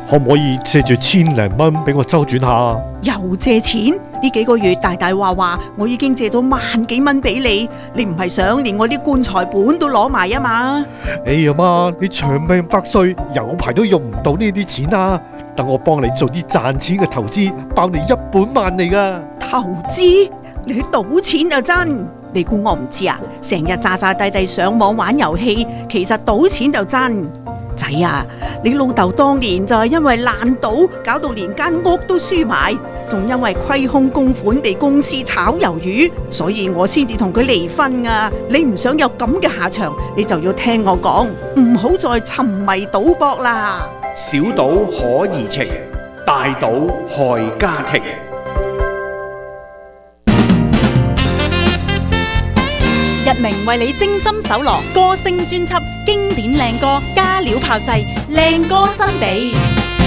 可唔可以借住千零蚊俾我周轉下？ 又借錢？呢幾個月大大話我已經借咗萬幾蚊俾你，你唔係想連我啲棺材本都攞埋啊嘛？ 哎呀媽，你長命百歲，有排都用唔到呢啲錢啊！等我幫你做啲賺錢嘅投資，包你一本萬利噶。 投資？你去賭錢就真？你估我唔知啊？成日詐詐諦諦上網玩遊戲，其實賭錢就真。仔啊，你老豆當年就係因為爛賭，搞到連間屋都輸埋，仲因為虧空公款被公司炒魷魚，所以我先至同佢離婚啊！你唔想有咁嘅下場，你就要聽我講，唔好再沉迷賭博啦。 小賭可怡情，大賭害家庭。 日明為你精心搜羅歌聲專輯，經典靚歌加料炮製，靚歌新地。